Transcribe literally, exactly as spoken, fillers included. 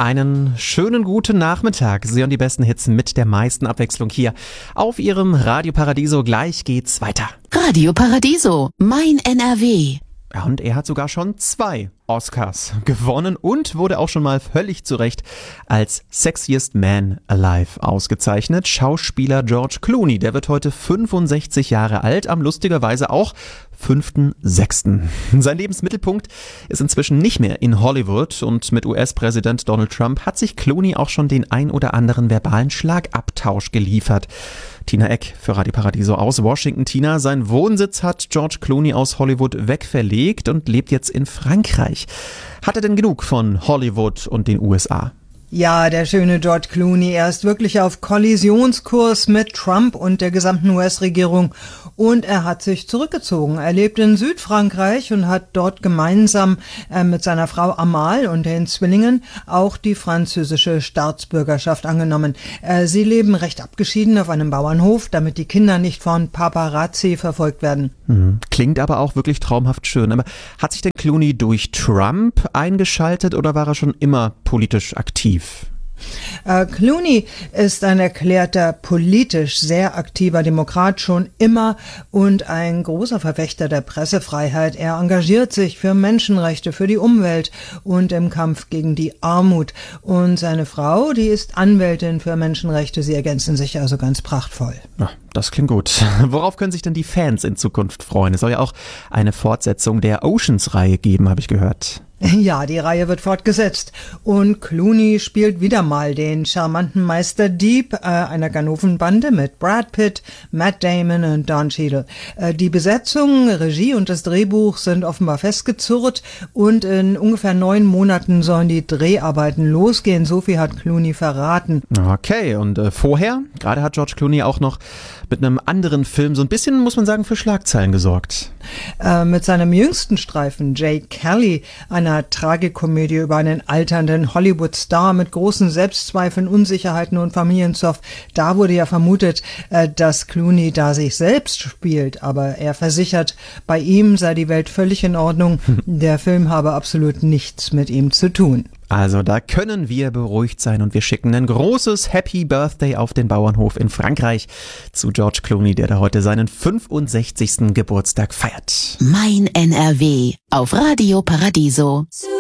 Einen schönen guten Nachmittag. Sie hören die besten Hits mit der meisten Abwechslung hier auf Ihrem Radio Paradiso. Gleich geht's weiter. Radio Paradiso, mein N R W. Ja, und er hat sogar schon zwei Oscars gewonnen und wurde auch schon mal völlig zu Recht als Sexiest Man Alive ausgezeichnet. Schauspieler George Clooney, der wird heute fünfundsechzig Jahre alt, am lustigerweise auch fünften sechsten Sein Lebensmittelpunkt ist inzwischen nicht mehr in Hollywood und mit U S-Präsident Donald Trump hat sich Clooney auch schon den ein oder anderen verbalen Schlagabtausch geliefert. Tina Eck für Radio Paradiso aus Washington. Tina, sein Wohnsitz hat George Clooney aus Hollywood wegverlegt und lebt jetzt in Frankreich. Hat er denn genug von Hollywood und den U S A? Ja, der schöne George Clooney, er ist wirklich auf Kollisionskurs mit Trump und der gesamten U S-Regierung und er hat sich zurückgezogen. Er lebt in Südfrankreich und hat dort gemeinsam äh, mit seiner Frau Amal und den Zwillingen auch die französische Staatsbürgerschaft angenommen. Äh, sie leben recht abgeschieden auf einem Bauernhof, damit die Kinder nicht von Paparazzi verfolgt werden. Hm, klingt aber auch wirklich traumhaft schön. Aber hat sich denn Clooney durch Trump eingeschaltet oder war er schon immer politisch aktiv? Uh, Clooney ist ein erklärter politisch sehr aktiver Demokrat schon immer und ein großer Verfechter der Pressefreiheit. Er engagiert sich für Menschenrechte, für die Umwelt und im Kampf gegen die Armut. Und seine Frau, die ist Anwältin für Menschenrechte. Sie ergänzen sich also ganz prachtvoll. Ja, das klingt gut. Worauf können sich denn die Fans in Zukunft freuen? Es soll ja auch eine Fortsetzung der Oceans-Reihe geben, habe ich gehört. Ja, die Reihe wird fortgesetzt und Clooney spielt wieder mal den charmanten Meister Dieb äh, einer Ganovenbande mit Brad Pitt, Matt Damon und Don Cheadle. Äh, die Besetzung, Regie und das Drehbuch sind offenbar festgezurrt und in ungefähr neun Monaten sollen die Dreharbeiten losgehen. So viel hat Clooney verraten. Okay, und äh, vorher, gerade hat George Clooney auch noch mit einem anderen Film so ein bisschen, muss man sagen, für Schlagzeilen gesorgt. Äh, mit seinem jüngsten Streifen, Jake Kelly, einer Tragikomödie über einen alternden Hollywood-Star mit großen Selbstzweifeln, Unsicherheiten und Familienzoff. Da wurde ja vermutet, äh, dass Clooney da sich selbst spielt, aber er versichert, bei ihm sei die Welt völlig in Ordnung. Der Film habe absolut nichts mit ihm zu tun. Also da können wir beruhigt sein und wir schicken ein großes Happy Birthday auf den Bauernhof in Frankreich zu George Clooney, der da heute seinen fünfundsechzigsten Geburtstag feiert. Mein N R W auf Radio Paradiso.